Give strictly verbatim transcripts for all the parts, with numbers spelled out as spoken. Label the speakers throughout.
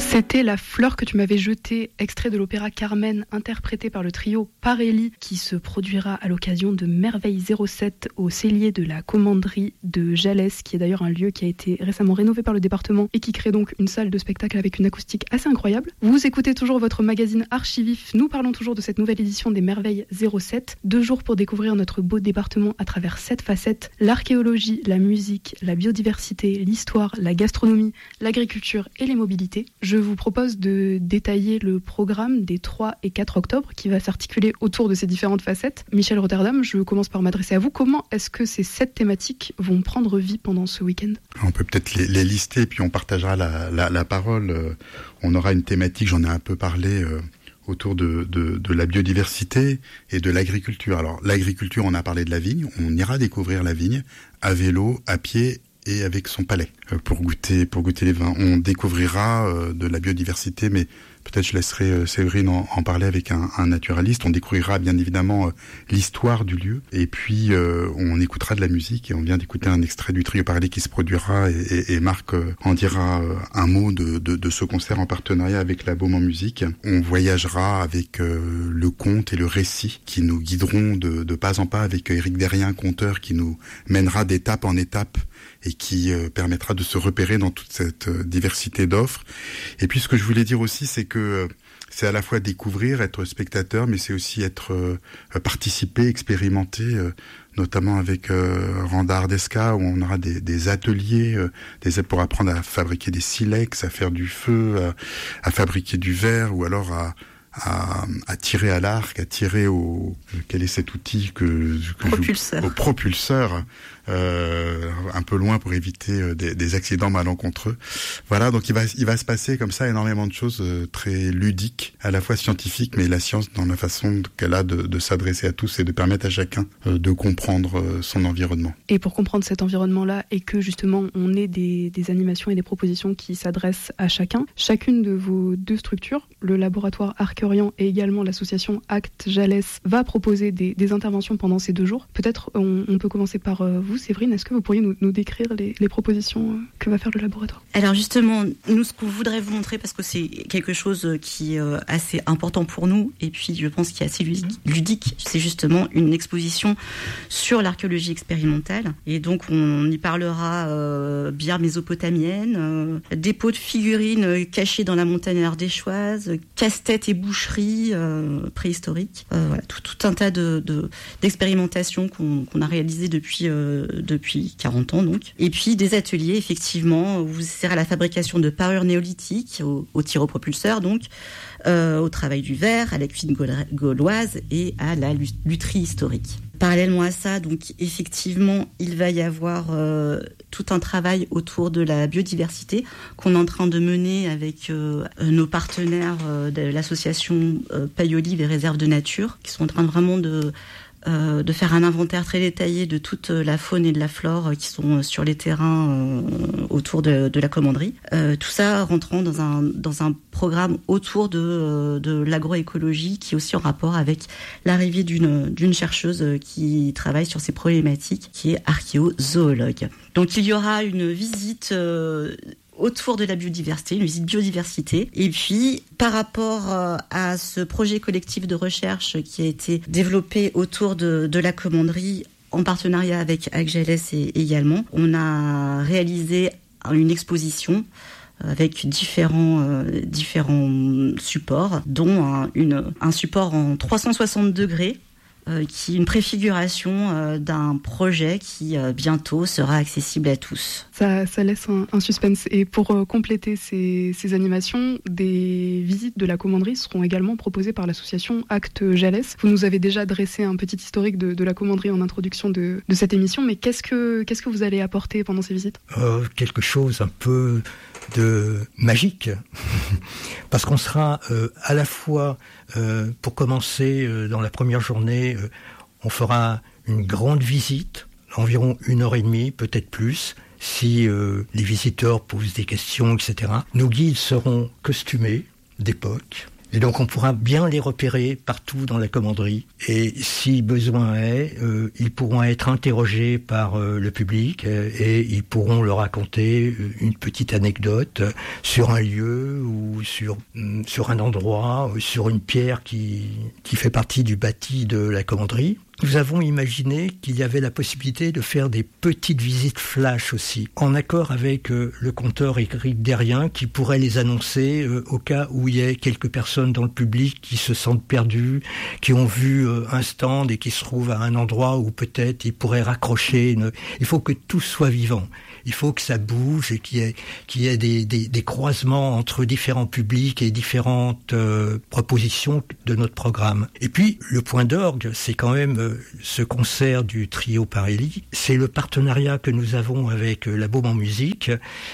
Speaker 1: C'était La fleur que tu m'avais jetée, extrait de l'opéra Carmen, interprété par le trio Parelli, qui se produira à l'occasion de Merveille zéro sept au cellier de la commanderie de Jalès, qui est d'ailleurs un lieu qui a été récemment rénové par le département et qui crée donc une salle de spectacle avec une acoustique assez incroyable. Vous écoutez toujours votre magazine Archivif, nous parlons toujours de cette nouvelle édition des Merveilles zéro sept, deux jours pour découvrir notre beau département à travers sept facettes, l'archéologie, la musique, la biodiversité, l'histoire, la gastronomie, l'agriculture et les mobilités. Je vous propose de détailler le programme des trois et quatre octobre qui va s'articuler autour de ces différentes facettes. Michel Rotterdam, je commence par m'adresser à vous. Comment est-ce que ces sept thématiques vont prendre vie pendant ce week-end ?
Speaker 2: On peut peut-être les, les lister, puis on partagera la, la, la parole. Euh, on aura une thématique, j'en ai un peu parlé, euh, autour de, de, de la biodiversité et de l'agriculture. Alors l'agriculture, on a parlé de la vigne, on ira découvrir la vigne à vélo, à pied et avec son palais euh, pour goûter pour goûter les vins. On découvrira euh, de la biodiversité, mais peut-être je laisserai euh, Séverine en, en parler avec un, un naturaliste. On découvrira bien évidemment euh, l'histoire du lieu, et puis euh, on écoutera de la musique, et on vient d'écouter un extrait du trio Parelli qui se produira, et, et, et Marc euh, en dira euh, un mot de, de, de ce concert en partenariat avec la Baume en musique. On voyagera avec euh, le conte et le récit qui nous guideront de, de pas en pas, avec Éric Derrien, conteur, qui nous mènera d'étape en étape et qui euh, permettra de se repérer dans toute cette euh, diversité d'offres. Et puis ce que je voulais dire aussi, c'est que euh, c'est à la fois découvrir, être spectateur, mais c'est aussi être euh, participer, expérimenter, euh, notamment avec euh, Randa Ardesca, où on aura des, des ateliers euh, des, pour apprendre à fabriquer des silex, à faire du feu, à, à fabriquer du verre, ou alors à À, à tirer à l'arc, à tirer au... Quel est cet outil que... que
Speaker 3: propulseur.
Speaker 2: Je, au propulseur, euh, un peu loin pour éviter des, des accidents malencontreux. Voilà, donc il va, il va se passer comme ça énormément de choses euh, très ludiques, à la fois scientifiques, mais la science dans la façon qu'elle a de, de s'adresser à tous et de permettre à chacun euh, de comprendre euh, son environnement.
Speaker 1: Et pour comprendre cet environnement-là, et que justement on ait des, des animations et des propositions qui s'adressent à chacun, chacune de vos deux structures, le laboratoire Arc Orient et également l'association Acte Jalès, va proposer des, des interventions pendant ces deux jours. Peut-être on, on peut commencer par euh, vous, Séverine. Est-ce que vous pourriez nous, nous décrire les, les propositions euh, que va faire le laboratoire ?
Speaker 3: Alors justement, nous, ce qu'on voudrait vous montrer, parce que c'est quelque chose qui est euh, assez important pour nous, et puis je pense qu'il est assez ludique, c'est justement une exposition sur l'archéologie expérimentale. Et donc on y parlera euh, bière mésopotamienne, euh, dépôts de figurines cachées dans la montagne ardéchoise, casse-tête et boucherie euh, préhistorique, euh, voilà, tout, tout un tas de, de, d'expérimentations qu'on, qu'on a réalisées depuis, euh, depuis quarante ans donc. Et puis des ateliers effectivement où vous serez à la fabrication de parures néolithiques, au, au tyropropulseur donc, euh, au travail du verre, à la cuisine gauloise et à la lutherie historique. Parallèlement à ça, donc effectivement, il va y avoir euh, tout un travail autour de la biodiversité qu'on est en train de mener avec euh, nos partenaires euh, de l'association euh, Paille-Olive et Réserve de Nature, qui sont en train de vraiment de Euh, de faire un inventaire très détaillé de toute la faune et de la flore euh, qui sont sur les terrains euh, autour de, de la commanderie. Euh, tout ça rentrant dans un, dans un programme autour de, euh, de l'agroécologie qui est aussi en rapport avec l'arrivée d'une, d'une chercheuse qui travaille sur ces problématiques, qui est archéozoologue. Donc il y aura une visite euh, autour de la biodiversité, une visite biodiversité. Et puis, par rapport à ce projet collectif de recherche qui a été développé autour de, de la commanderie, en partenariat avec Acte Jalès et, également, on a réalisé une exposition avec différents, euh, différents supports, dont un, une, un support en trois cent soixante degrés, Euh, qui est une préfiguration euh, d'un projet qui euh, bientôt sera accessible à tous.
Speaker 1: Ça, ça laisse un, un suspense. Et pour euh, compléter ces, ces animations, des visites de la commanderie seront également proposées par l'association Acte Jalès. Vous nous avez déjà dressé un petit historique de, de la commanderie en introduction de, de cette émission, mais qu'est-ce que, qu'est-ce que vous allez apporter pendant ces visites ?
Speaker 4: euh, Quelque chose un peu de magique, parce qu'on sera euh, à la fois, euh, pour commencer, euh, dans la première journée, euh, on fera une grande visite, environ une heure et demie, peut-être plus, si euh, les visiteurs posent des questions, et cetera. Nos guides seront costumés d'époque, Et donc on pourra bien les repérer partout dans la commanderie. Et si besoin est, euh, ils pourront être interrogés par euh, le public euh, et ils pourront leur raconter une petite anecdote sur un lieu ou sur, sur un endroit, sur une pierre qui, qui fait partie du bâti de la commanderie. Nous avons imaginé qu'il y avait la possibilité de faire des petites visites flash aussi, en accord avec euh, le conteur Éric Derrien qui pourrait les annoncer euh, au cas où il y ait quelques personnes dans le public qui se sentent perdues, qui ont vu euh, un stand et qui se trouvent à un endroit où peut-être ils pourraient raccrocher. Une... Il faut que tout soit vivant. Il faut que ça bouge et qu'il y ait, qu'il y ait des, des, des croisements entre différents publics et différentes euh, propositions de notre programme. Et puis, le point d'orgue, c'est quand même euh, ce concert du trio Parelli. C'est le partenariat que nous avons avec euh, la Baume en musique.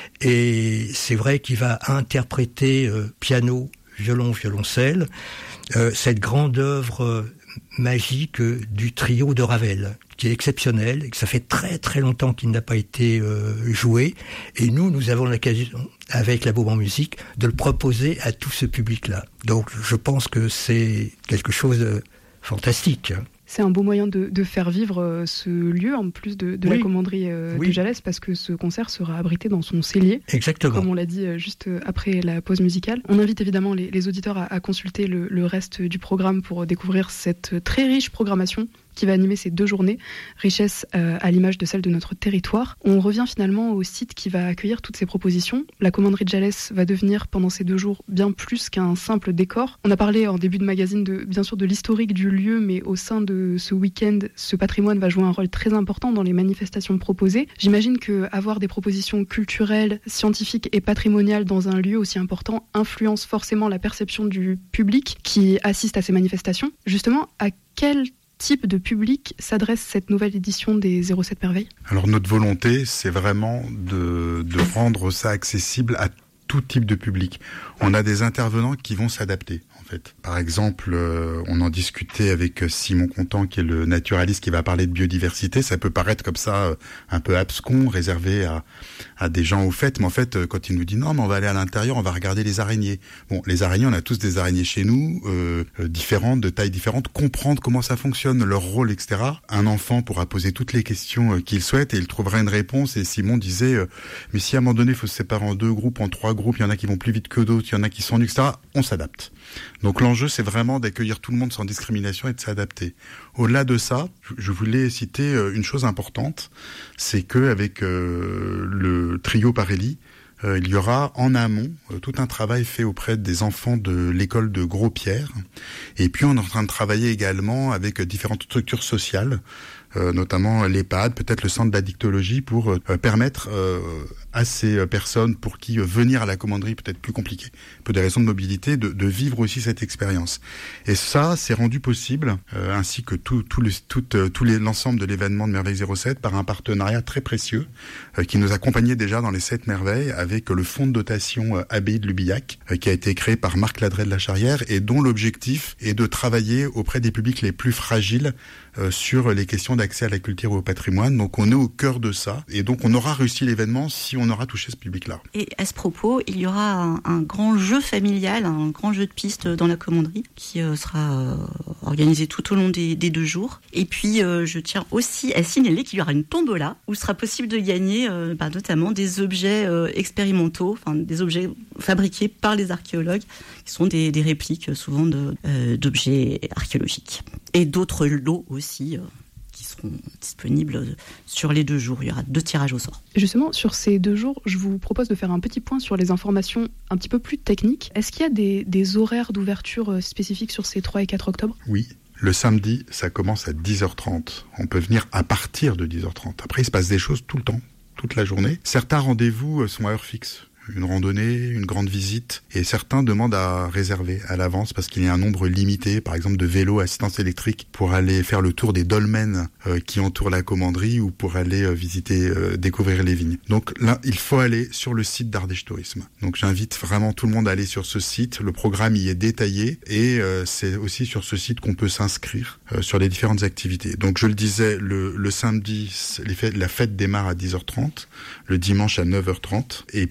Speaker 4: Et c'est vrai qu'il va interpréter euh, piano, violon, violoncelle, euh, cette grande œuvre euh, magique euh, du trio de Ravel, qui est exceptionnel et que ça fait très très longtemps qu'il n'a pas été euh, joué. Et nous, nous avons l'occasion, avec la Baume en musique, de le proposer à tout ce public-là. Donc je pense que c'est quelque chose de fantastique.
Speaker 1: C'est un beau moyen de, de faire vivre euh, ce lieu, en plus de, de oui. la commanderie euh, oui. de Jalès, parce que ce concert sera abrité dans son cellier.
Speaker 4: Exactement.
Speaker 1: Comme on l'a dit euh, juste après la pause musicale. On invite évidemment les, les auditeurs à, à consulter le, le reste du programme pour découvrir cette très riche programmation qui va animer ces deux journées, richesse euh, à l'image de celle de notre territoire. On revient finalement au site qui va accueillir toutes ces propositions. La commanderie de Jalès va devenir pendant ces deux jours bien plus qu'un simple décor. On a parlé en début de magazine de, bien sûr de l'historique du lieu, mais au sein de ce week-end, ce patrimoine va jouer un rôle très important dans les manifestations proposées. J'imagine qu'avoir des propositions culturelles, scientifiques et patrimoniales dans un lieu aussi important influence forcément la perception du public qui assiste à ces manifestations. Justement, à quel type de public s'adresse cette nouvelle édition des zéro sept Merveilles ?
Speaker 2: Alors notre volonté, c'est vraiment de, de rendre ça accessible à tout type de public. On a des intervenants qui vont s'adapter. En fait. Par exemple, euh, on en discutait avec Simon Contant, qui est le naturaliste qui va parler de biodiversité. Ça peut paraître comme ça euh, un peu abscon, réservé à, à des gens au fait, mais en fait, euh, quand il nous dit non, mais on va aller à l'intérieur, on va regarder les araignées. Bon, les araignées, on a tous des araignées chez nous, euh, euh, différentes, de tailles différentes, comprendre comment ça fonctionne, leur rôle, et cetera. Un enfant pourra poser toutes les questions euh, qu'il souhaite et il trouvera une réponse. Et Simon disait, euh, mais si à un moment donné, il faut se séparer en deux groupes, en trois groupes, il y en a qui vont plus vite que d'autres, il y en a qui s'ennuient, et cetera. On s'adapte. Donc l'enjeu, c'est vraiment d'accueillir tout le monde sans discrimination et de s'adapter. Au-delà de ça, je voulais citer une chose importante, c'est qu'avec euh, le trio Parelli, euh, il y aura en amont euh, tout un travail fait auprès des enfants de l'école de Gros-Pierre. Et puis on est en train de travailler également avec différentes structures sociales, euh, notamment l'EHPAD, peut-être le centre d'addictologie, pour euh, permettre euh, à ces personnes pour qui euh, venir à la commanderie peut être plus compliqué, pour des raisons de mobilité, de, de vivre aussi cette expérience. Et ça, c'est rendu possible, euh, ainsi que tout, tout, le, tout, euh, tout les, l'ensemble de l'événement de Merveille zéro sept, par un partenariat très précieux euh, qui nous accompagnait déjà dans les sept merveilles avec le fonds de dotation euh, Abbaye de Lubillac, euh, qui a été créé par Marc Ladret de la Charrière et dont l'objectif est de travailler auprès des publics les plus fragiles euh, sur les questions d'accès à la culture et au patrimoine. Donc on est au cœur de ça et donc on aura réussi l'événement si on aura touché ce public-là.
Speaker 3: Et à ce propos, il y aura un, un grand jeu familial, un grand jeu de pistes dans la commanderie qui euh, sera euh, organisé tout au long des, des deux jours. Et puis euh, je tiens aussi à signaler qu'il y aura une tombola où il sera possible de gagner euh, bah, notamment des objets euh, expérimentaux, enfin des objets fabriqués par les archéologues qui sont des, des répliques souvent de, euh, d'objets archéologiques. Et d'autres lots aussi euh, qui seront disponibles sur les deux jours. Il y aura deux tirages au sort.
Speaker 1: Justement, sur ces deux jours, je vous propose de faire un petit point sur les informations un petit peu plus techniques. Est-ce qu'il y a des, des horaires d'ouverture spécifiques sur ces trois et quatre octobre ?
Speaker 2: Oui. Le samedi, ça commence à dix heures trente. On peut venir à partir de dix heures trente. Après, il se passe des choses tout le temps, toute la journée. Certains rendez-vous sont à heure fixe. Une randonnée, une grande visite, et certains demandent à réserver à l'avance parce qu'il y a un nombre limité, par exemple de vélos à assistance électrique pour aller faire le tour des dolmens euh, qui entourent la commanderie ou pour aller euh, visiter, euh, découvrir les vignes. Donc là, il faut aller sur le site d'Ardèche Tourisme. Donc j'invite vraiment tout le monde à aller sur ce site. Le programme y est détaillé et euh, c'est aussi sur ce site qu'on peut s'inscrire euh, sur les différentes activités. Donc je le disais, le, le samedi, les fêtes, la fête démarre à dix heures trente, le dimanche à neuf heures trente, et puis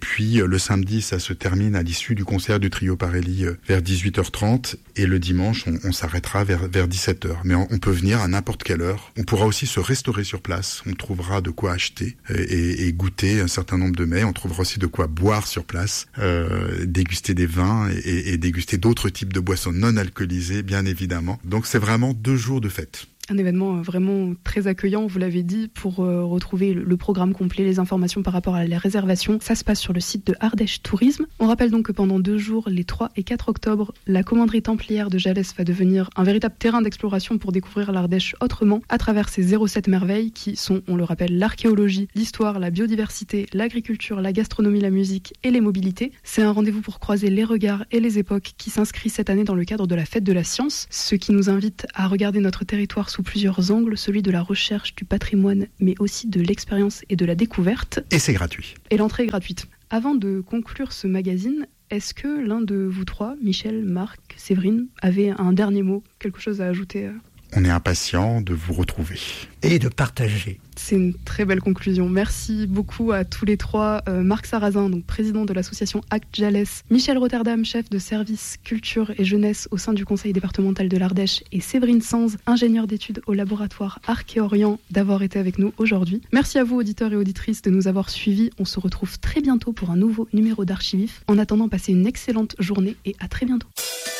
Speaker 2: le samedi, ça se termine à l'issue du concert du trio Parelli vers dix-huit heures trente. Et le dimanche, on, on s'arrêtera vers, vers dix-sept heures. Mais on, on peut venir à n'importe quelle heure. On pourra aussi se restaurer sur place. On trouvera de quoi acheter et, et goûter un certain nombre de mets. On trouvera aussi de quoi boire sur place, euh, déguster des vins et, et déguster d'autres types de boissons non alcoolisées, bien évidemment. Donc c'est vraiment deux jours de fête.
Speaker 1: Un événement vraiment très accueillant, vous l'avez dit, pour euh, retrouver le programme complet, les informations par rapport à la réservation. Ça se passe sur le site de Ardèche Tourisme. On rappelle donc que pendant deux jours, les trois et quatre octobre, la commanderie templière de Jalès va devenir un véritable terrain d'exploration pour découvrir l'Ardèche autrement à travers ses zéro sept merveilles qui sont, on le rappelle, l'archéologie, l'histoire, la biodiversité, l'agriculture, la gastronomie, la musique et les mobilités. C'est un rendez-vous pour croiser les regards et les époques qui s'inscrit cette année dans le cadre de la Fête de la Science, ce qui nous invite à regarder notre territoire sous plusieurs angles, celui de la recherche, du patrimoine, mais aussi de l'expérience et de la découverte.
Speaker 2: Et c'est gratuit.
Speaker 1: Et l'entrée est gratuite. Avant de conclure ce magazine, est-ce que l'un de vous trois, Michel, Marc, Séverine, avait un dernier mot, quelque chose à ajouter ?
Speaker 2: On est impatient de vous retrouver.
Speaker 4: Et de partager.
Speaker 1: C'est une très belle conclusion. Merci beaucoup à tous les trois. Euh, Marc Sarrazin, donc président de l'association Acte Jalès, Michel Rotterdam, chef de service culture et jeunesse au sein du conseil départemental de l'Ardèche, et Séverine Sanz, ingénieure d'études au laboratoire Archéorient, d'avoir été avec nous aujourd'hui. Merci à vous, auditeurs et auditrices, de nous avoir suivis. On se retrouve très bientôt pour un nouveau numéro d'Archivif. En attendant, passez une excellente journée et à très bientôt.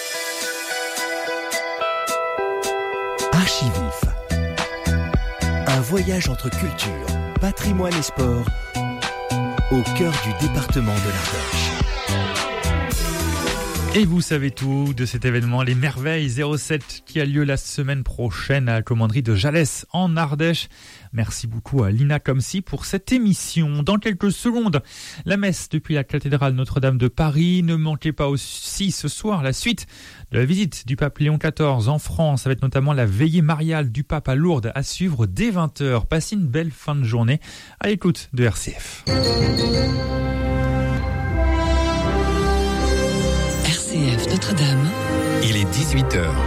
Speaker 5: Archivif. Un voyage entre culture, patrimoine et sport au cœur du département de l'Ardèche.
Speaker 6: Et vous savez tout de cet événement, les Merveilles zéro sept qui a lieu la semaine prochaine à la commanderie de Jalès en Ardèche. Merci beaucoup à Lina Comsi pour cette émission. Dans quelques secondes, la messe depuis la cathédrale Notre-Dame de Paris. Ne manquez pas aussi ce soir la suite de la visite du pape Léon quatorze en France, avec notamment la veillée mariale du pape à Lourdes à suivre dès vingt heures. Passez une belle fin de journée à l'écoute de R C F.
Speaker 7: R C F Notre-Dame.
Speaker 5: Il est dix-huit heures.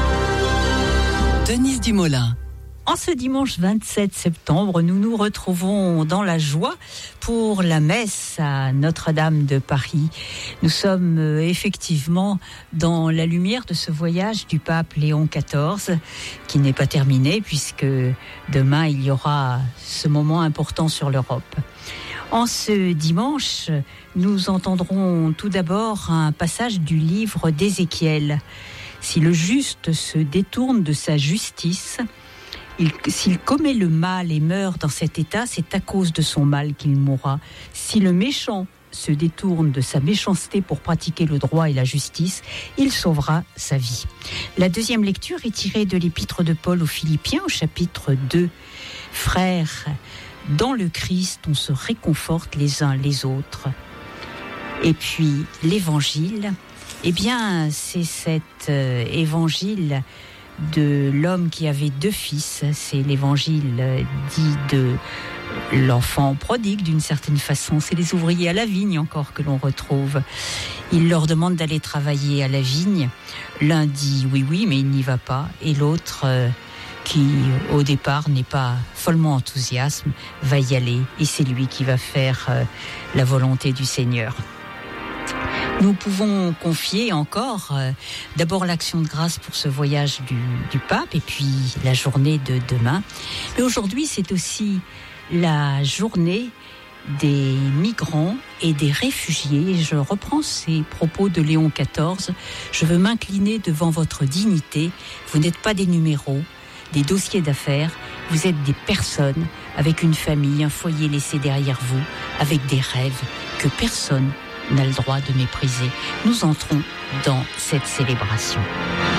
Speaker 7: Denise Dumoulin.
Speaker 8: En ce dimanche vingt-sept septembre, nous nous retrouvons dans la joie pour la messe à Notre-Dame de Paris. Nous sommes effectivement dans la lumière de ce voyage du pape Léon quatorze, qui n'est pas terminé puisque demain il y aura ce moment important sur l'Europe. En ce dimanche, nous entendrons tout d'abord un passage du livre d'Ézéchiel. Si le juste se détourne de sa justice, Il, s'il commet le mal et meurt dans cet état, c'est à cause de son mal qu'il mourra. Si le méchant se détourne de sa méchanceté pour pratiquer le droit et la justice, il sauvera sa vie. La deuxième lecture est tirée de l'épître de Paul aux Philippiens au chapitre deux. Frères, dans le Christ, on se réconforte les uns les autres. Et puis l'évangile, eh bien, c'est cet euh, évangile de l'homme qui avait deux fils. C'est l'évangile dit de l'enfant prodigue d'une certaine façon. C'est les ouvriers à la vigne encore que l'on retrouve. Il leur demande d'aller travailler à la vigne. L'un dit oui, oui, mais il n'y va pas. Et l'autre, euh, qui au départ n'est pas follement enthousiaste, va y aller. Et c'est lui qui va faire euh, la volonté du Seigneur. Nous pouvons confier encore euh, d'abord l'action de grâce pour ce voyage du, du pape et puis la journée de demain. Mais aujourd'hui, c'est aussi la journée des migrants et des réfugiés. Je reprends ces propos de Léon quatorze. Je veux m'incliner devant votre dignité. Vous n'êtes pas des numéros, des dossiers d'affaires. Vous êtes des personnes avec une famille, un foyer laissé derrière vous, avec des rêves que personne n'a le droit de mépriser. Nous entrons dans cette célébration.